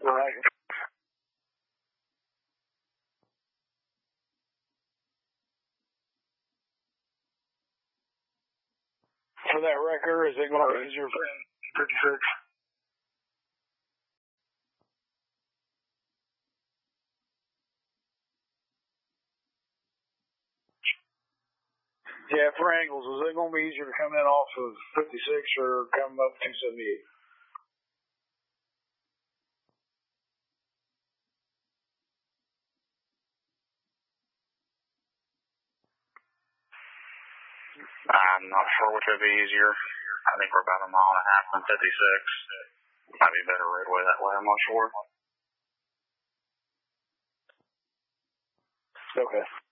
Right. For that wrecker, is it going to be easier for 56? Yeah, for angles, is it going to be easier to come in off of 56 or come up 278? I'm not sure which would be easier. I think we're about a mile and a half from 56. Might be a better roadway that way, I'm not sure. Okay.